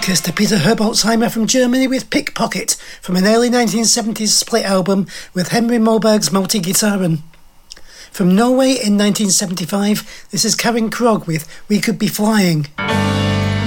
to Peter Herbolzheimer from Germany with Pickpocket from an early 1970s split album with Henry Moberg's multi-guitaring. From Norway in 1975, this is Karen Krog with We Could Be Flying.